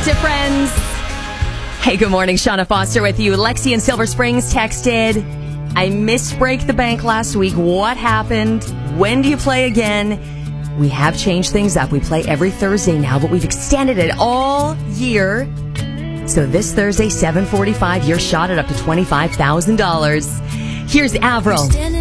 to Friends. Hey, good morning. Shauna Foster with you. Lexi in Silver Springs texted, I missed Break the Bank last week. What happened? When do you play again? We have changed things up. We play every Thursday now, but we've extended it all year. So this Thursday, 7:45, your shot at up to $25,000. Here's Avril.